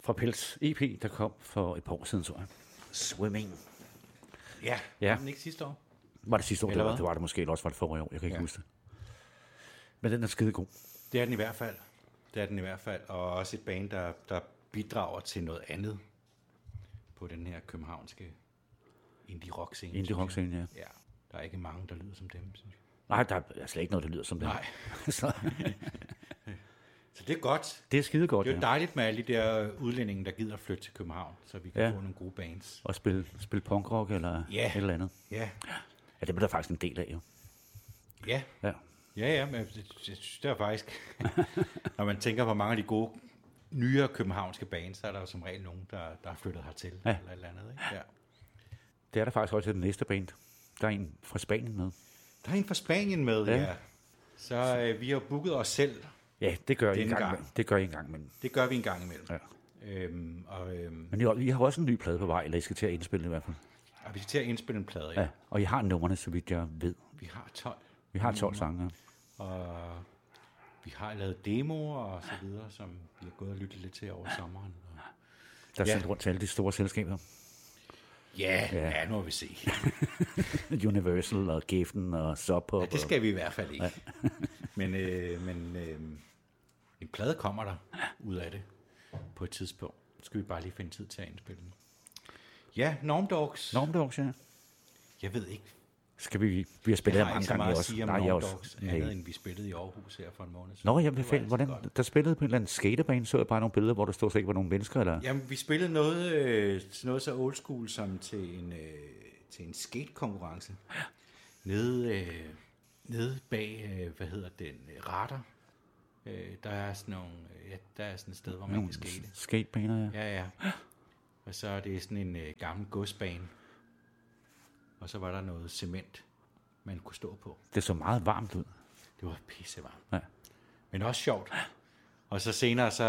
fra Pels EP, der kom for et par år siden, tror jeg. Swimming. Ja, Ja. kom den ikke sidste år? Var det sidste år? Eller Det hvad? var det måske, eller også var det forrige år. Jeg kan ikke huske det. Men den er skide god. Det er den i hvert fald. Det er den i hvert fald. Og også et band, der bidrager til noget andet på den her københavnske indie-rock-scene. Indie-rock-scene, ja. Ja, der er ikke mange, der lyder som dem, synes jeg. Nej, der er slet ikke noget, der lyder som det. Nej. Så Så det er godt. det er skide godt, Det er jo dejligt med alle de der udlændinge, der gider flytte til København, så vi kan få nogle gode bands. Og spille punkrock eller et eller andet. Ja. Ja, det bliver der faktisk en del af, jo. Ja. Ja. Ja, men jeg synes, det er faktisk... når man tænker på mange af de gode, nyere københavnske bands, så er der jo som regel nogen, der er flyttet hertil. Ja. Eller et eller andet, ikke? Ja. Det er der faktisk også til den næste band. Der er en fra Spanien med. Der er en fra Spanien med, Ja. ja. Så vi har booket os selv. Ja, det gør I Denne en gang. gang. Det gør I en gang, men... Det gør vi en gang imellem. Ja. Men I har også en ny plade på vej, eller I skal til at indspille i hvert fald. og vi skal til at indspille en plade, ja. Ja, og I har numrene, så vidt jeg ved. Vi har 12. Vi har 12 sange. Og vi har lavet demoer og så videre, som vi har gået og lyttet lidt til over sommeren. Og Der er sendt rundt til alle de store selskaber. ja, nu må vi se. Universal og Geffen og Sub Pop. Ja, det skal vi i hvert fald ikke. Ja. men en plade kommer der ud af det på et tidspunkt. Så skal vi bare lige finde tid til at indspille den. Ja, Normdogs. Normdogs, ja. Jeg ved ikke, Skal vi har spillet jeg her har mange ikke så gange meget at også. sige om jeg Normdogs, andet end vi spillede i Aarhus her for en måned siden. Nå, jeg Det vil var finde, altså hvordan, godt. der spillede på en eller anden skaterbane, så jeg bare nogle billeder, hvor der stod så ikke var nogen mennesker, eller? Jamen, vi spillede noget så old school som til en skate-konkurrence. Nede bag, hvad hedder den, Radar. Der er sådan et sted, hvor man kan skate. Skatebaner, ja. Ja. Og så er det sådan en gammel godsbane. Og så var der noget cement, man kunne stå på. Det så meget varmt ud. Det var pissevarmt. Ja. Men også sjovt. Og så senere, så